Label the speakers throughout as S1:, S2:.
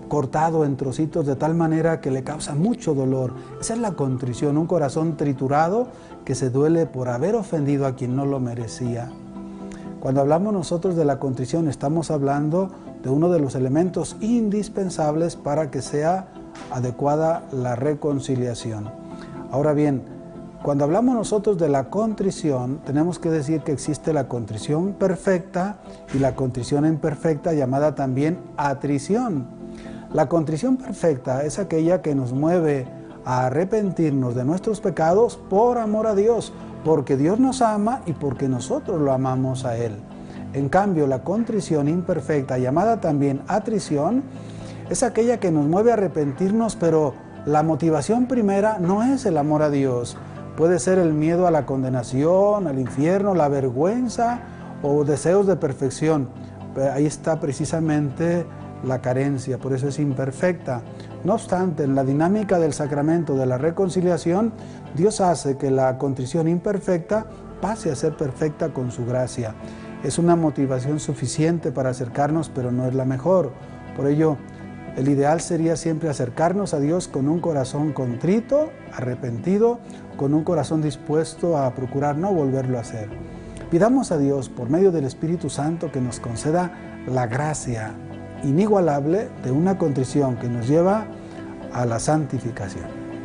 S1: cortado en trocitos de tal manera que le causa mucho dolor. Esa es la contrición, un corazón triturado que se duele por haber ofendido a quien no lo merecía. Cuando hablamos nosotros de la contrición, estamos hablando de uno de los elementos indispensables para que sea adecuada la reconciliación. Ahora bien, cuando hablamos nosotros de la contrición, tenemos que decir que existe la contrición perfecta y la contrición imperfecta, llamada también atrición. La contrición perfecta es aquella que nos mueve a arrepentirnos de nuestros pecados por amor a Dios, porque Dios nos ama y porque nosotros lo amamos a Él. En cambio, la contrición imperfecta, llamada también atrición, es aquella que nos mueve a arrepentirnos, pero la motivación primera no es el amor a Dios. Puede ser el miedo a la condenación, al infierno, la vergüenza o deseos de perfección. Pero ahí está precisamente la carencia, por eso es imperfecta. No obstante, en la dinámica del sacramento de la reconciliación, Dios hace que la contrición imperfecta pase a ser perfecta con su gracia. Es una motivación suficiente para acercarnos, pero no es la mejor. Por ello, el ideal sería siempre acercarnos a Dios con un corazón contrito, arrepentido, con un corazón dispuesto a procurar no volverlo a hacer. Pidamos a Dios, por medio del Espíritu Santo, que nos conceda la gracia inigualable de una contrición que nos lleva a la santificación.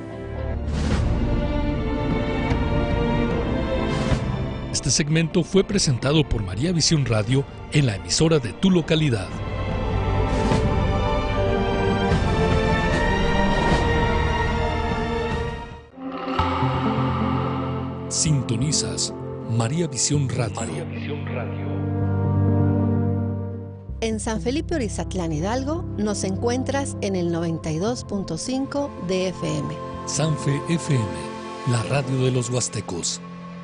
S2: Este segmento fue presentado por María Visión Radio en la emisora de tu localidad. Sintonizas María Visión Radio. María Visión Radio.
S3: En San Felipe Orizatlán, Hidalgo, nos encuentras en el 92.5 de FM.
S2: Sanfe FM, la radio de los huastecos.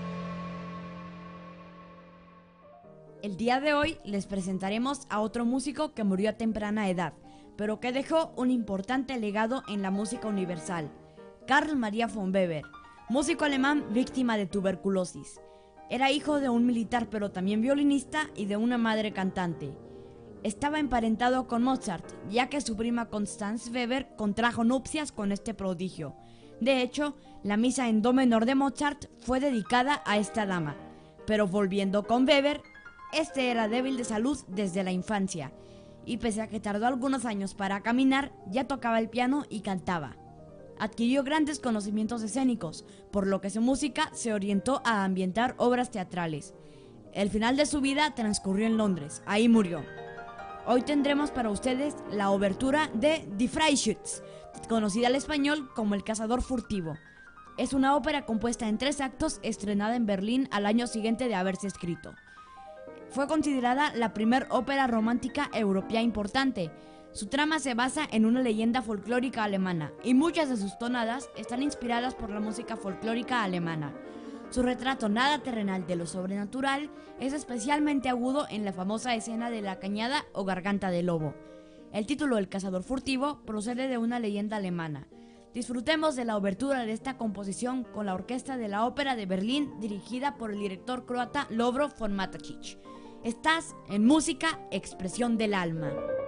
S4: El día de hoy les presentaremos a otro músico que murió a temprana edad, pero que dejó un importante legado en la música universal, Carl Maria von Weber, músico alemán víctima de tuberculosis. Era hijo de un militar pero también violinista y de una madre cantante. Estaba emparentado con Mozart, ya que su prima Constanze Weber contrajo nupcias con este prodigio. De hecho, la misa en do menor de Mozart fue dedicada a esta dama. Pero volviendo con Weber, este era débil de salud desde la infancia, y pese a que tardó algunos años para caminar, ya tocaba el piano y cantaba. Adquirió grandes conocimientos escénicos, por lo que su música se orientó a ambientar obras teatrales. El final de su vida transcurrió en Londres, ahí murió. Hoy tendremos para ustedes la obertura de Die Freischütz, conocida al español como El Cazador Furtivo. Es una ópera compuesta en 3 actos, estrenada en Berlín al año siguiente de haberse escrito. Fue considerada la primer ópera romántica europea importante. Su trama se basa en una leyenda folclórica alemana y muchas de sus tonadas están inspiradas por la música folclórica alemana. Su retrato nada terrenal de lo sobrenatural es especialmente agudo en la famosa escena de la cañada o garganta de lobo. El título El Cazador Furtivo procede de una leyenda alemana. Disfrutemos de la obertura de esta composición con la orquesta de la Ópera de Berlín dirigida por el director croata Lovro von Matačić. Estás en Música, Expresión del Alma.